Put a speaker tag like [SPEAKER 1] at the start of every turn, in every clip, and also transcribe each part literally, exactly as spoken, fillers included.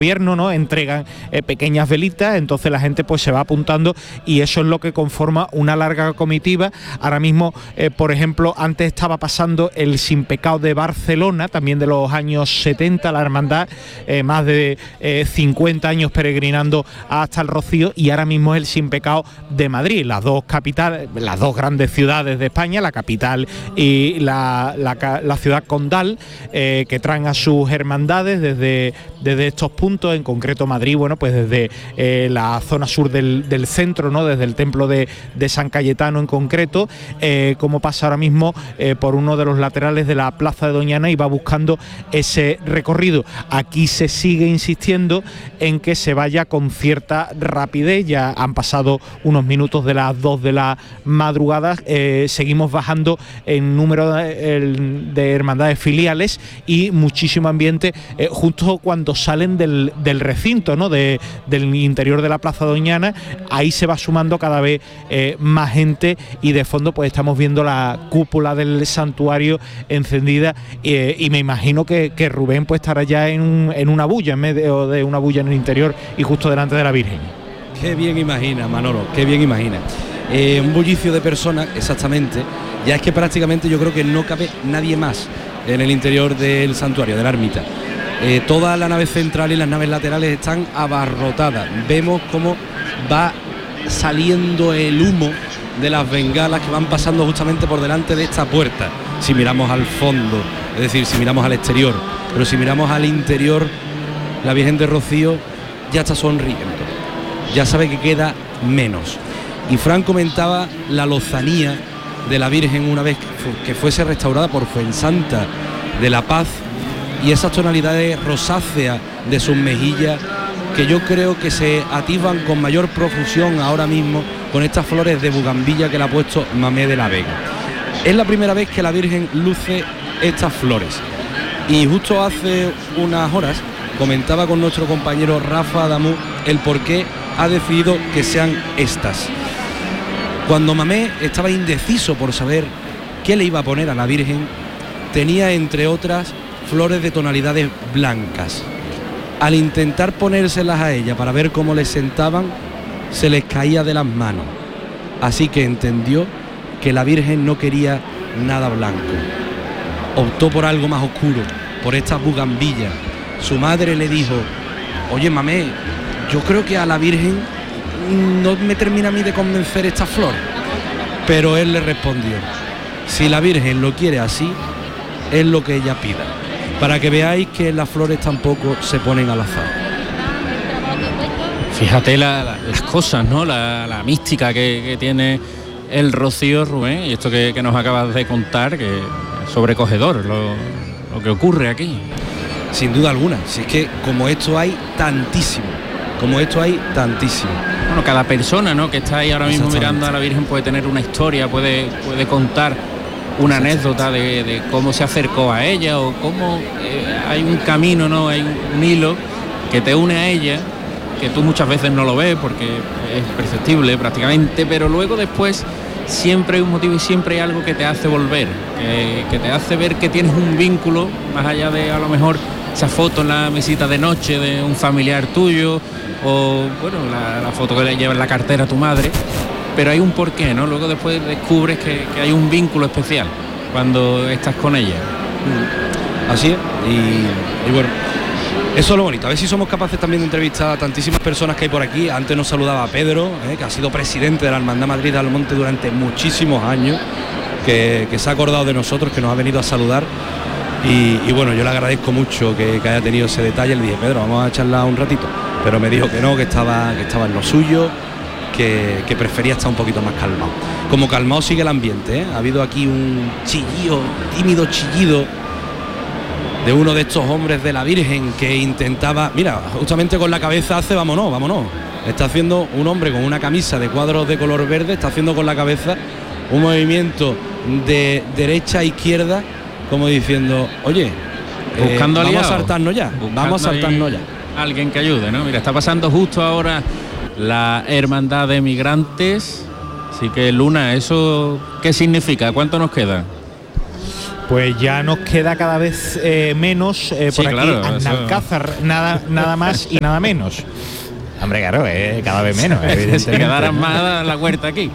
[SPEAKER 1] gobierno, ¿no? Entregan eh, pequeñas velitas, entonces la gente pues se va apuntando y eso es lo que conforma una larga comitiva. Ahora mismo, eh, por ejemplo, antes estaba pasando el Sin Pecado de Barcelona, también de los años setenta, la hermandad, eh, más de eh, cincuenta años peregrinando hasta el Rocío, y ahora mismo es el Sin Pecado de Madrid, las dos capitales, las dos grandes ciudades de España, la capital y la, la, la ciudad condal, eh, que traen a sus hermandades desde, desde estos puntos. En concreto Madrid, bueno, pues desde eh, la zona sur del, del centro, ¿no? Desde el templo de, de San Cayetano en concreto, eh, como pasa ahora mismo eh, por uno de los laterales de la Plaza de Doñana y va buscando ese recorrido. Aquí se sigue insistiendo en que se vaya con cierta rapidez, ya han pasado unos minutos de las dos de la madrugada, eh, seguimos bajando en número de, de hermandades filiales y muchísimo ambiente eh, justo cuando salen del del recinto, ¿no? De, del interior de la Plaza Doñana. Ahí se va sumando cada vez eh, más gente y de fondo pues estamos viendo la cúpula del santuario encendida, eh, y me imagino que, que Rubén pues estará ya en, un, en una bulla, en medio de una bulla en el interior y justo delante de la Virgen.
[SPEAKER 2] Qué bien imagina, Manolo, qué bien imagina. Eh, un bullicio de personas, exactamente. Ya es que prácticamente yo creo que no cabe nadie más en el interior del santuario, de la ermita. Eh, toda la nave central y las naves laterales están abarrotadas. Vemos cómo va saliendo el humo de las bengalas que van pasando justamente por delante de esta puerta. Si miramos al fondo, es decir, si miramos al exterior, pero si miramos al interior, la Virgen de Rocío ya está sonriendo, ya sabe que queda menos. Y Fran comentaba la lozanía de la Virgen una vez que fuese restaurada por Fuensanta de la Paz, y esas tonalidades rosáceas de sus mejillas que yo creo que se atisban con mayor profusión ahora mismo con estas flores de bugambilla que le ha puesto Mamé de la Vega. Es la primera vez que la Virgen luce estas flores, y justo hace unas horas comentaba con nuestro compañero Rafa Adamú el por qué ha decidido que sean estas. Cuando Mamé estaba indeciso por saber qué le iba a poner a la Virgen, tenía entre otras flores de tonalidades blancas. Al intentar ponérselas a ella para ver cómo les sentaban, se les caía de las manos. Así que entendió que la Virgen no quería nada blanco. Optó por algo más oscuro, por estas bugambillas. Su madre le dijo: oye, Mamé, yo creo que a la Virgen no me termina a mí de convencer esta flor. Pero él le respondió: si la Virgen lo quiere así, es lo que ella pida. Para que veáis que las flores tampoco se ponen al azar.
[SPEAKER 3] Fíjate la, la, las cosas, ¿no? La, la mística que, que tiene el Rocío, Rubén, y esto que, que nos acabas de contar, que es sobrecogedor lo, lo que ocurre aquí.
[SPEAKER 2] Sin duda alguna, si es que como esto hay tantísimo, como esto hay tantísimo.
[SPEAKER 3] Bueno, cada persona, ¿no?, que está ahí ahora mismo mirando a la Virgen puede tener una historia, puede, puede contar una anécdota de, de cómo se acercó a ella o cómo eh, hay un camino, ¿no?, hay un, un hilo que te une a ella, que tú muchas veces no lo ves porque es perceptible prácticamente, pero luego después siempre hay un motivo y siempre hay algo que te hace volver, que, que te hace ver que tienes un vínculo, más allá de a lo mejor esa foto en la mesita de noche de un familiar tuyo, o bueno, la, la foto que le lleva en la cartera a tu madre, pero hay un porqué, ¿no? Luego después descubres que, que hay un vínculo especial cuando estás con ella.
[SPEAKER 2] Así es, y, y bueno, eso es lo bonito. A ver si somos capaces también de entrevistar a tantísimas personas que hay por aquí. Antes nos saludaba Pedro, eh, que ha sido presidente de la Hermandad Madrid de Almonte durante muchísimos años, que, que se ha acordado de nosotros, que nos ha venido a saludar. Y, y bueno, yo le agradezco mucho que, que haya tenido ese detalle. Le dije: Pedro, vamos a charlar un ratito, pero me dijo que no, que estaba, que estaba en lo suyo, que, que prefería estar un poquito más calmado. Como calmado sigue el ambiente, ¿eh? Ha habido aquí un chillido, tímido chillido de uno de estos hombres de la Virgen que intentaba, mira, justamente con la cabeza hace vámonos, vámonos. Está haciendo un hombre con una camisa de cuadros de color verde, está haciendo con la cabeza un movimiento de derecha a izquierda, como diciendo: oye,
[SPEAKER 3] buscando
[SPEAKER 2] eh, vamos
[SPEAKER 3] aliados,
[SPEAKER 2] a saltarnos ya,
[SPEAKER 3] buscando
[SPEAKER 2] vamos a saltarnos ya.
[SPEAKER 3] Alguien que ayude, ¿no? Mira, está pasando justo ahora la Hermandad de Migrantes. Así que, Luna, ¿eso qué significa? ¿Cuánto nos queda?
[SPEAKER 1] pues ya nos queda cada vez eh, menos eh, por
[SPEAKER 3] Sí,
[SPEAKER 1] aquí
[SPEAKER 3] claro,
[SPEAKER 1] Analcázar, eso... nada, nada más y nada menos. Hombre, claro, eh, cada vez menos, evidentemente.
[SPEAKER 3] Se quedaran más la huerta aquí.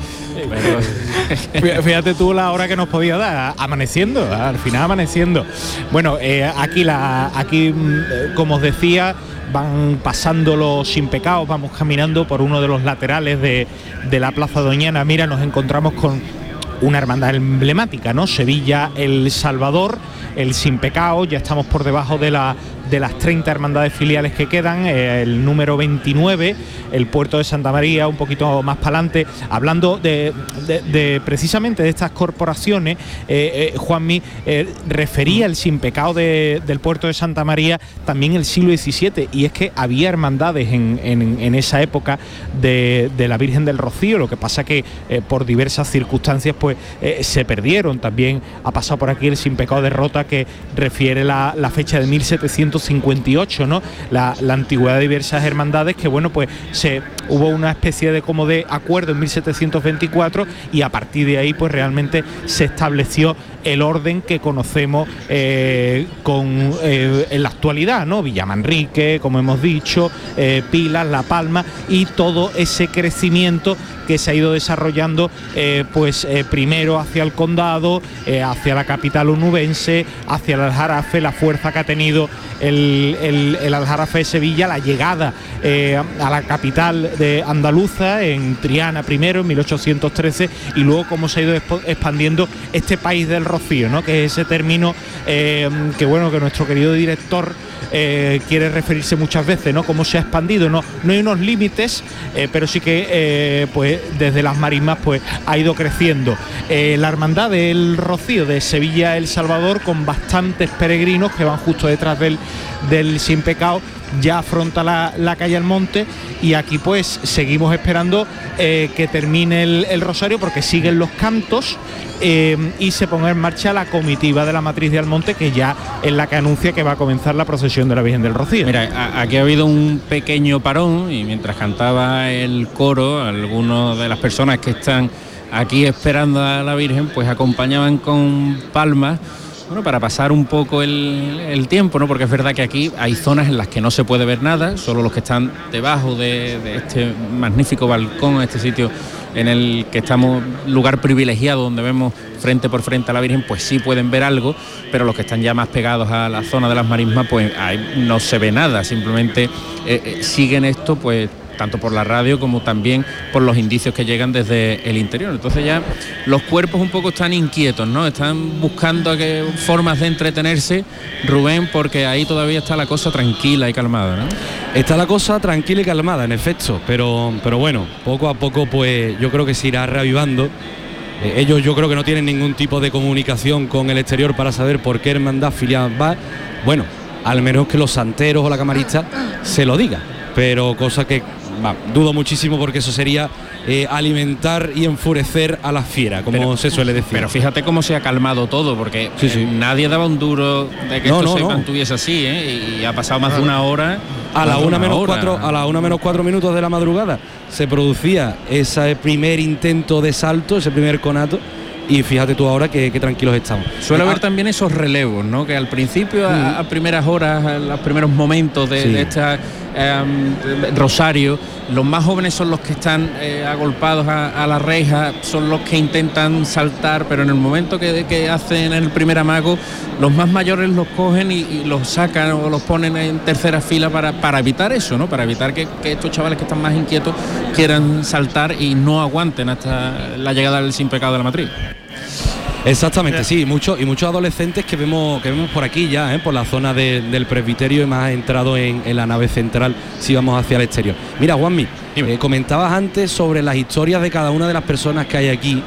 [SPEAKER 1] Pero... Fíjate tú la hora que nos podía dar, amaneciendo, al final amaneciendo. Bueno, eh, aquí, la, aquí como os decía, van pasando los sin pecados, vamos caminando por uno de los laterales de, de la Plaza Doñana. Mira, nos encontramos con una hermandad emblemática, ¿no? Sevilla El Salvador, el sin pecado, ya estamos por debajo de la de las treinta hermandades filiales que quedan, eh, el número veintinueve, el puerto de Santa María, un poquito más para adelante, hablando de, de, de precisamente de estas corporaciones. eh, eh, Juanmi eh, refería el sin pecado de, del puerto de Santa María también el siglo diecisiete, y es que había hermandades en, en, en esa época de, de la Virgen del Rocío, lo que pasa que eh, por diversas circunstancias pues eh, se perdieron. También ha pasado por aquí el sin pecado de Rota, que refiere la, la fecha de mil setecientos cincuenta y ocho, ¿no? La, la antigüedad de diversas hermandades, que bueno, pues se hubo una especie de como de acuerdo en mil setecientos veinticuatro, y a partir de ahí pues realmente se estableció el orden que conocemos eh, con eh, en la actualidad, ¿no? Villamanrique, como hemos dicho, eh, Pilas, La Palma, y todo ese crecimiento que se ha ido desarrollando eh, pues eh, primero hacia el condado, eh, hacia la capital onubense, hacia el Aljarafe, la fuerza que ha tenido el, el, el Aljarafe de Sevilla, la llegada eh, a la capital de andaluza en Triana primero en mil ochocientos trece, y luego cómo se ha ido expandiendo este país del Rocío, ¿no? Que es ese término eh, que bueno, que nuestro querido director Eh, quiere referirse muchas veces, ¿no? Cómo se ha expandido, no, no hay unos límites, eh, pero sí que eh, pues desde las marismas pues ha ido creciendo. Eh, la hermandad del Rocío de Sevilla El Salvador, con bastantes peregrinos que van justo detrás del, del sin pecado, ya afronta la, la calle Almonte, y aquí pues seguimos esperando eh, que termine el, el rosario, porque siguen los cantos eh, y se ponga en marcha la comitiva de la matriz de Almonte, que ya es la que anuncia que va a comenzar la procesión de la Virgen del Rocío.
[SPEAKER 3] Mira, a, aquí ha habido un pequeño parón, y mientras cantaba el coro, algunas de las personas que están aquí esperando a la Virgen pues acompañaban con palmas, bueno, para pasar un poco el, el tiempo, ¿no? Porque es verdad que aquí hay zonas en las que no se puede ver nada, solo los que están debajo de, de este magnífico balcón, este sitio en el que estamos, lugar privilegiado donde vemos frente por frente a la Virgen, pues sí pueden ver algo, pero los que están ya más pegados a la zona de las marismas, pues ahí no se ve nada, simplemente eh, eh, siguen esto pues tanto por la radio como también por los indicios que llegan desde el interior. Entonces ya los cuerpos un poco están inquietos, ¿no? Están buscando que, formas de entretenerse, Rubén, porque ahí todavía está la cosa tranquila y calmada, ¿no?
[SPEAKER 2] Está la cosa tranquila y calmada, en efecto, pero, pero bueno, poco a poco pues yo creo que se irá reavivando. Eh, ellos yo creo que no tienen ningún tipo de comunicación con el exterior para saber por qué hermandad filial va. Bueno, al menos que los santeros o la camarista se lo digan, pero cosa que va, dudo muchísimo, porque eso sería eh, alimentar y enfurecer a la fiera, como pero, se suele decir.
[SPEAKER 3] Pero fíjate cómo se ha calmado todo, porque
[SPEAKER 2] sí, sí.
[SPEAKER 3] Eh, nadie daba un duro de que
[SPEAKER 2] no,
[SPEAKER 3] esto
[SPEAKER 2] no,
[SPEAKER 3] se
[SPEAKER 2] no.
[SPEAKER 3] mantuviese así, ¿eh? Y ha pasado más de una hora.
[SPEAKER 2] A la una menos cuatro, a la una menos cuatro minutos de la madrugada se producía ese primer intento de salto, ese primer conato. Y fíjate tú ahora que, que tranquilos estamos.
[SPEAKER 3] Suele haber también esos relevos, ¿no? Que al principio, a, a primeras horas, a los primeros momentos de, sí. de este eh, rosario, los más jóvenes son los que están eh, agolpados a, a la reja, son los que intentan saltar, pero en el momento que, que hacen el primer amago, los más mayores los cogen y, y los sacan o los ponen en tercera fila para, para evitar eso, ¿no? Para evitar que, que estos chavales que están más inquietos quieran saltar y no aguanten hasta la llegada del sin pecado de la matriz.
[SPEAKER 2] Exactamente, sí, muchos y muchos adolescentes que vemos que vemos por aquí ya, ¿eh? Por la zona de, del presbiterio, y más entrado en, en la nave central si vamos hacia el exterior. Mira, Juanmi, eh, comentabas antes sobre las historias de cada una de las personas que hay aquí,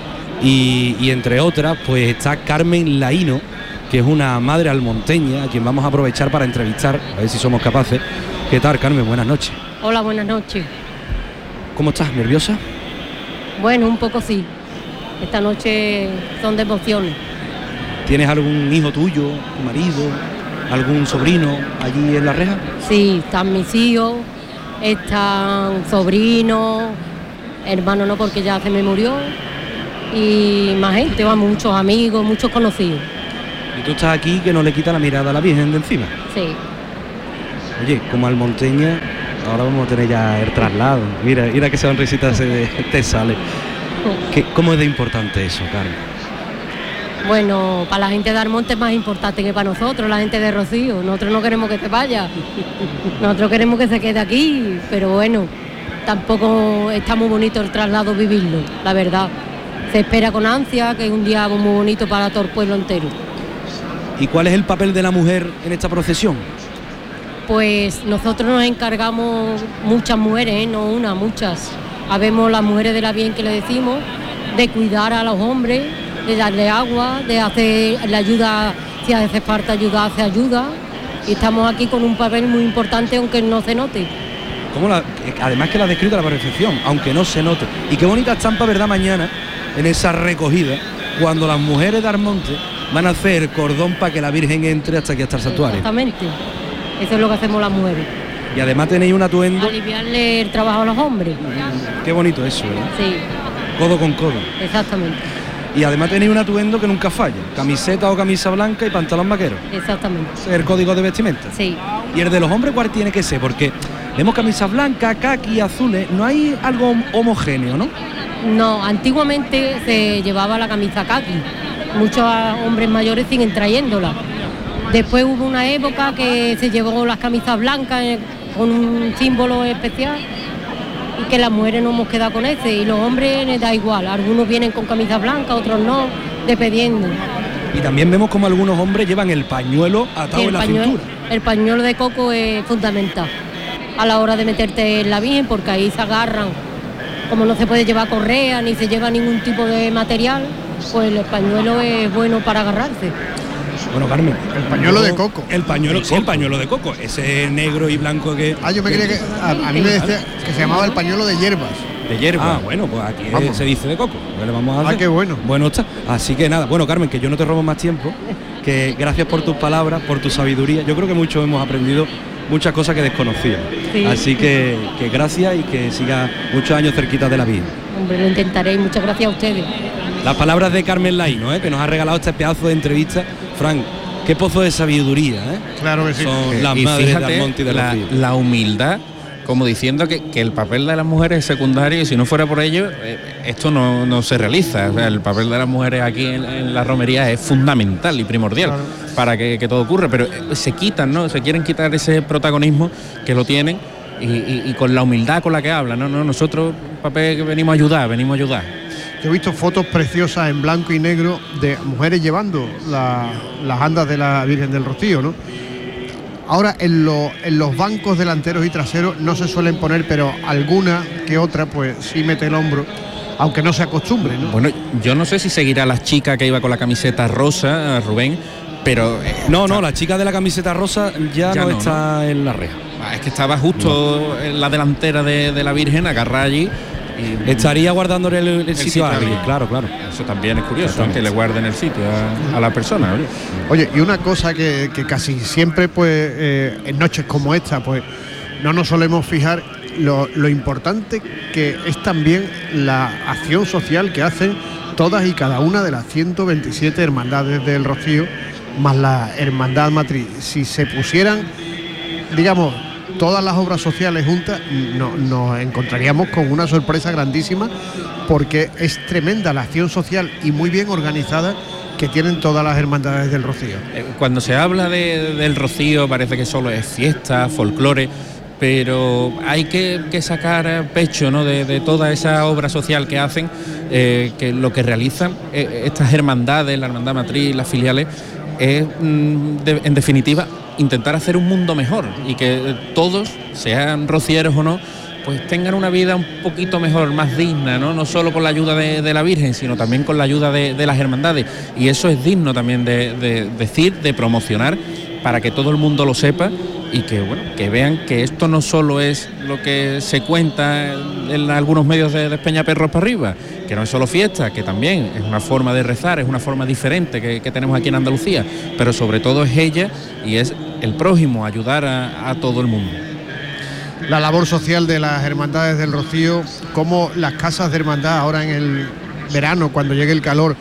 [SPEAKER 2] y, y entre otras, pues está Carmen Laíno, que es una madre almonteña, a quien vamos a aprovechar para entrevistar, a ver si somos capaces. ¿Qué tal, Carmen? Buenas noches.
[SPEAKER 4] Hola, buenas noches.
[SPEAKER 2] ¿Cómo estás? ¿Nerviosa?
[SPEAKER 4] Bueno, un poco sí. Esta noche son de emociones.
[SPEAKER 2] ¿Tienes algún hijo tuyo, tu marido, algún sobrino allí en la reja?
[SPEAKER 4] Sí, están mis hijos, están sobrinos, hermano no, porque ya se me murió, y más gente, vamos, muchos amigos, muchos conocidos.
[SPEAKER 2] Y tú estás aquí que no le quita la mirada a la Virgen de encima.
[SPEAKER 4] Sí.
[SPEAKER 2] Oye, como almonteña, ahora vamos a tener ya el traslado. Mira, mira qué sonrisita se te sale. ¿Qué, ¿Cómo es de importante eso, Carmen?
[SPEAKER 4] Bueno, para la gente de Almonte es más importante que para nosotros, la gente de Rocío. Nosotros no queremos que se vaya, nosotros queremos que se quede aquí, pero bueno, tampoco está muy bonito el traslado vivirlo, la verdad. Se espera con ansia, que es un día muy bonito para todo el pueblo entero.
[SPEAKER 2] ¿Y cuál es el papel de la mujer en esta procesión?
[SPEAKER 4] Pues nosotros nos encargamos, muchas mujeres, ¿eh? No una, muchas. Habemos las mujeres de la Virgen que le decimos, de cuidar a los hombres, de darle agua, de hacer la ayuda, si hace falta ayuda, hace ayuda. Y estamos aquí con un papel muy importante, aunque no se note.
[SPEAKER 2] ¿Cómo la, además que la ha descrito a la perfección, aunque no se note. Y qué bonita estampa, ¿verdad? Mañana, en esa recogida, cuando las mujeres de Almonte van a hacer cordón para que la Virgen entre hasta aquí, hasta el santuario.
[SPEAKER 4] Exactamente. Eso es lo que hacemos las mujeres.
[SPEAKER 2] Y además tenéis un atuendo.
[SPEAKER 4] Aliviarle el trabajo a los hombres.
[SPEAKER 2] Qué bonito eso, ¿verdad?
[SPEAKER 4] Sí.
[SPEAKER 2] Codo con codo.
[SPEAKER 4] Exactamente.
[SPEAKER 2] Y además tenéis un atuendo que nunca falla. Camiseta o camisa blanca y pantalón vaquero.
[SPEAKER 4] Exactamente.
[SPEAKER 2] Ese es el código de vestimenta.
[SPEAKER 4] Sí.
[SPEAKER 2] Y el de los hombres, ¿cuál tiene que ser? Porque vemos camisas blancas, caqui, azules. No hay algo homogéneo, ¿no?
[SPEAKER 4] No, antiguamente se llevaba la camisa caqui. Muchos hombres mayores siguen trayéndola. Después hubo una época que se llevó las camisas blancas con un símbolo especial y que las mujeres no hemos quedado con ese, y los hombres les da igual, algunos vienen con camisas blancas, otros no, dependiendo.
[SPEAKER 2] Y también vemos como algunos hombres llevan el pañuelo atado en la
[SPEAKER 4] pañuelo,
[SPEAKER 2] cintura.
[SPEAKER 4] El pañuelo de coco es fundamental a la hora de meterte en la Virgen, porque ahí se agarran, como no se puede llevar correa ni se lleva ningún tipo de material, pues el pañuelo es bueno para agarrarse.
[SPEAKER 2] Bueno, Carmen,
[SPEAKER 5] el pañuelo de coco.
[SPEAKER 2] El pañuelo, el, sí, el pañuelo de coco, ese negro y blanco que...
[SPEAKER 5] Ah, yo me creía que... A, a mí me decía que se llamaba el pañuelo de hierbas.
[SPEAKER 2] De hierbas. Ah, bueno, pues aquí vamos. Se dice de coco. ¿Qué le vamos a hacer?
[SPEAKER 5] Ah, qué bueno.
[SPEAKER 2] Bueno está. Así que nada, bueno, Carmen, que yo no te robo más tiempo, que gracias por tus palabras, por tu sabiduría. Yo creo que muchos hemos aprendido muchas cosas que desconocíamos. Sí. Así que, que gracias y que siga muchos años cerquita de la vida.
[SPEAKER 4] Hombre, lo intentaré y muchas gracias a ustedes.
[SPEAKER 2] Las palabras de Carmen Laino, ¿eh? Que nos ha regalado este pedazo de entrevista. Frank, qué pozo de sabiduría, ¿eh?
[SPEAKER 5] Claro que sí.
[SPEAKER 3] Son
[SPEAKER 5] eh,
[SPEAKER 3] las madres de Almonte y de la, la humildad, como diciendo que, que el papel de las mujeres es secundario y si no fuera por ello, eh, esto no, no se realiza. O sea, el papel de las mujeres aquí en, en la romería es fundamental y primordial, claro, para que, que todo ocurra, pero eh, se quitan, ¿no? Se quieren quitar ese protagonismo que lo tienen y, y, y con la humildad con la que hablan, ¿no? no nosotros, papel, que venimos a ayudar, venimos a ayudar.
[SPEAKER 5] Yo he visto fotos preciosas en blanco y negro de mujeres llevando la, las andas de la Virgen del Rocío, ¿no? Ahora en, lo, en los bancos delanteros y traseros no se suelen poner, pero alguna que otra pues sí mete el hombro, aunque no se acostumbre, ¿no?
[SPEAKER 3] Bueno, yo no sé si seguirá la chica que iba con la camiseta rosa, Rubén, pero...
[SPEAKER 2] Eh, no, no, la chica de la camiseta rosa ya, ya no, no está ¿no? en la reja.
[SPEAKER 3] Es que estaba justo no. en la delantera de, de la Virgen, agarrada allí.
[SPEAKER 2] Y estaría guardándole el, el, el sitio, sitio a alguien, claro, claro.
[SPEAKER 3] Eso también es curioso, que le guarden el sitio a, a la persona. Oye,
[SPEAKER 5] oye y una cosa que, que casi siempre, pues, eh, en noches como esta, pues, no nos solemos fijar lo, lo importante que es también la acción social que hacen todas y cada una de las ciento veintisiete hermandades del Rocío, más la hermandad matriz. Si se pusieran, digamos, todas las obras sociales juntas, no, nos encontraríamos con una sorpresa grandísima, porque es tremenda la acción social y muy bien organizada que tienen todas las hermandades del Rocío.
[SPEAKER 3] Cuando se habla de, del Rocío parece que solo es fiesta, folclore, pero hay que, que sacar pecho, ¿no? de, de toda esa obra social que hacen, eh, que lo que realizan eh, estas hermandades, la hermandad matriz, las filiales, es mm, de, en definitiva intentar hacer un mundo mejor y que todos, sean rocieros o no, pues tengan una vida un poquito mejor, más digna, no, no solo con la ayuda de, de la Virgen, sino también con la ayuda de, de las hermandades, y eso es digno también de, de decir, de promocionar, para que todo el mundo lo sepa y que, bueno, que vean que esto no solo es lo que se cuenta en algunos medios de, de Peñaperros para arriba, que no es solo fiesta, que también es una forma de rezar, es una forma diferente que, que tenemos aquí en Andalucía, pero sobre todo es ella y es el prójimo, ayudar a, a todo el mundo.
[SPEAKER 5] La labor social de las hermandades del Rocío, como las casas de hermandad ahora en el verano, cuando llegue el calor,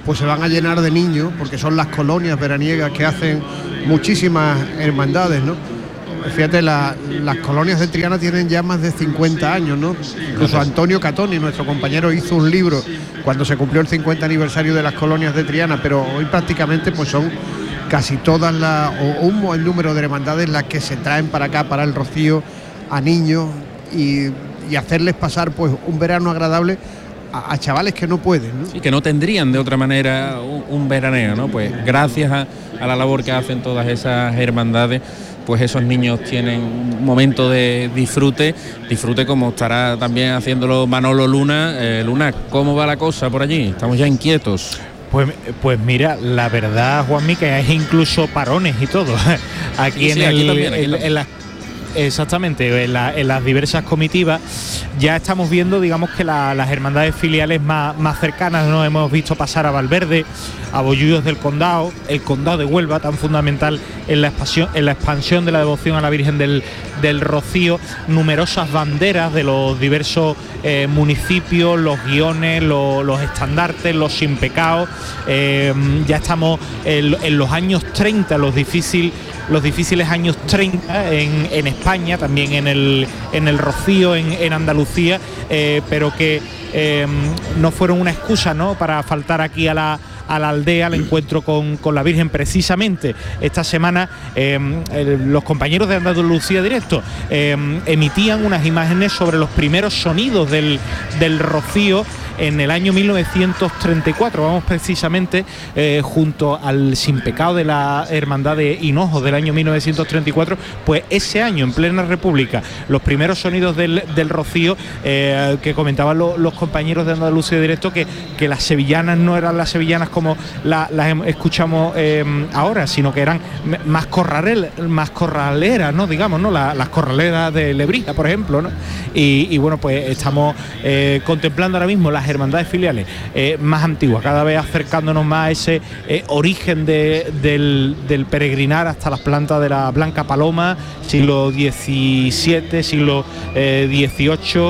[SPEAKER 5] pues se van a llenar de niños, porque son las colonias veraniegas que hacen muchísimas hermandades, ¿no? Fíjate, la, las colonias de Triana tienen ya más de cincuenta años, ¿no? Incluso Antonio Catoni, nuestro compañero, hizo un libro cuando se cumplió el cincuenta aniversario de las colonias de Triana, pero hoy prácticamente pues son casi todas las, o un buen número de hermandades las que se traen para acá, para el Rocío, a niños y, y hacerles pasar pues un verano agradable a, a chavales que no pueden, ¿no?
[SPEAKER 3] Sí, que no tendrían de otra manera un, un veraneo, ¿no? Pues gracias a, a la labor que hacen todas esas hermandades, pues esos niños tienen un momento de disfrute, disfrute como estará también haciéndolo Manolo Luna. Eh, Luna, ¿cómo va la cosa por allí? Estamos ya inquietos.
[SPEAKER 1] Pues, pues mira, la verdad, Juanmi, que hay incluso parones y todo aquí, sí, en, sí, el,
[SPEAKER 3] aquí también, aquí
[SPEAKER 1] en,
[SPEAKER 3] también.
[SPEAKER 1] en la, exactamente, en, la, en las diversas comitivas. Ya estamos viendo, digamos, que la, las hermandades filiales más, más cercanas, ¿no? Hemos visto pasar a Valverde, a Bollullos del Condado, el Condado de Huelva, tan fundamental en la expansión, en la expansión de la devoción a la Virgen del, del Rocío, numerosas banderas de los diversos eh, municipios, los guiones, los, los estandartes, los sin pecados. Eh, ya estamos en, en los años treinta, los difíciles los difíciles años treinta en, en España, también en el, en el Rocío, en, en Andalucía, eh, pero que eh, no fueron una excusa, ¿no?, para faltar aquí a la, a la aldea, al encuentro con, con la Virgen. Precisamente esta semana eh, el, los compañeros de Andalucía Directo eh, emitían unas imágenes sobre los primeros sonidos del, del Rocío en el año mil novecientos treinta y cuatro. Vamos precisamente eh, junto al Sin Pecado de la Hermandad de Hinojo del año mil novecientos treinta y cuatro, pues ese año, en plena República, los primeros sonidos del, del Rocío, eh, que comentaban lo, los compañeros de Andalucía Directo, que, que las sevillanas no eran las sevillanas como la, las escuchamos eh, ahora, sino que eran más, corralel, más corraleras, ¿no?, digamos, ¿no?, la, las corraleras de Lebrija, por ejemplo, ¿no? Y, y bueno, pues estamos eh, contemplando ahora mismo las hermandades filiales eh, más antiguas, cada vez acercándonos más a ese eh, origen de, del, del peregrinar hasta las plantas de la Blanca Paloma, siglo diecisiete, siglo dieciocho,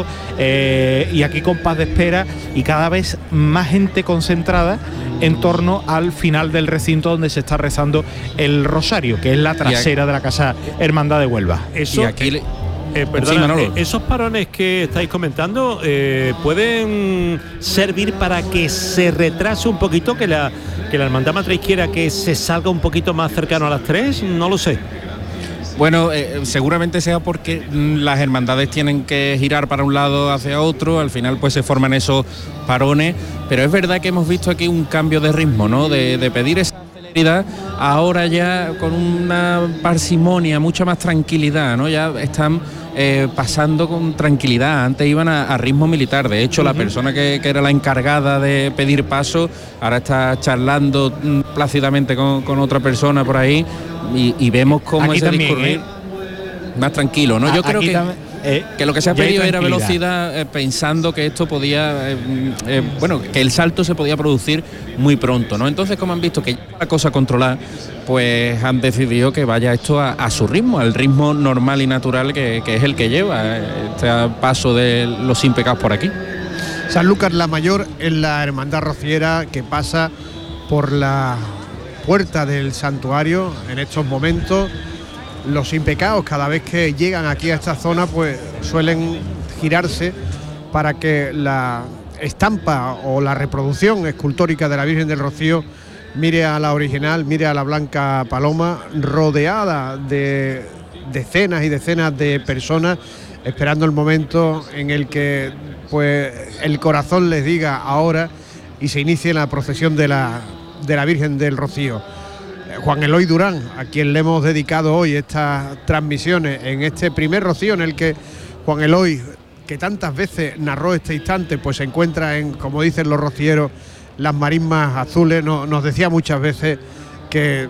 [SPEAKER 1] eh, y aquí compás de espera y cada vez más gente concentrada en torno al final del recinto donde se está rezando el rosario, que es la trasera de la Casa Hermandad de Huelva.
[SPEAKER 6] Eso,
[SPEAKER 3] y aquí le...
[SPEAKER 6] Eh, perdona, sí, eh, esos parones que estáis comentando eh, pueden servir para que se retrase un poquito, que la que la hermandad matriz quiera que se salga un poquito más cercano a las tres, no lo sé.
[SPEAKER 3] Bueno, eh, seguramente sea porque las hermandades tienen que girar para un lado hacia otro, al final pues se forman esos parones, pero es verdad que hemos visto aquí un cambio de ritmo, ¿no?, de, de pedir esa celeridad, ahora ya con una parsimonia, mucha más tranquilidad, ¿no? Ya están eh, pasando con tranquilidad, antes iban a, a ritmo militar, de hecho uh-huh. la persona que, que era la encargada de pedir paso, ahora está charlando mm, plácidamente con, con otra persona por ahí, y, y vemos cómo
[SPEAKER 1] aquí
[SPEAKER 3] ese
[SPEAKER 1] también,
[SPEAKER 3] discurrir
[SPEAKER 1] ¿eh?
[SPEAKER 3] más tranquilo, ¿no? Yo
[SPEAKER 1] a,
[SPEAKER 3] creo que...
[SPEAKER 1] Eh,
[SPEAKER 3] que lo que se ha pedido era velocidad, eh, pensando que esto podía, eh, eh, bueno, que el salto se podía producir muy pronto, ¿no? Entonces, como han visto que ya la cosa controlada, pues han decidido que vaya esto a, a su ritmo, al ritmo normal y natural que, que es el que lleva este paso de los Sin Pecados por aquí.
[SPEAKER 5] Sanlúcar la Mayor es la hermandad rociera que pasa por la puerta del santuario en estos momentos. Los Sin Pecados, cada vez que llegan aquí a esta zona, pues suelen girarse para que la estampa o la reproducción escultórica de la Virgen del Rocío mire a la original, mire a la Blanca Paloma, rodeada de decenas y decenas de personas, esperando el momento en el que pues el corazón les diga ahora y se inicie la procesión de la, de la Virgen del Rocío. Juan Eloy Durán, a quien le hemos dedicado hoy estas transmisiones en este primer Rocío, en el que Juan Eloy, que tantas veces narró este instante, pues se encuentra en, como dicen los rocieros, las marismas azules. No, nos decía muchas veces que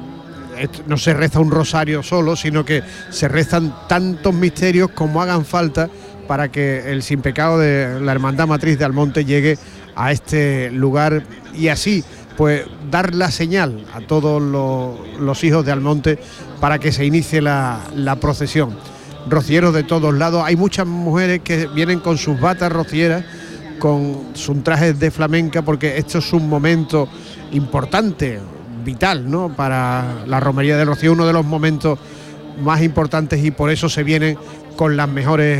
[SPEAKER 5] no se reza un rosario solo, sino que se rezan tantos misterios como hagan falta para que el Sin Pecado de la Hermandad Matriz de Almonte llegue a este lugar y así pues dar la señal a todos los, los hijos de Almonte para que se inicie la, la procesión. Rocieros de todos lados, hay muchas mujeres que vienen con sus batas rocieras con sus trajes de flamenca, porque esto es un momento importante, vital, ¿no?, para la Romería del Rocío, uno de los momentos más importantes, y por eso se vienen con las mejores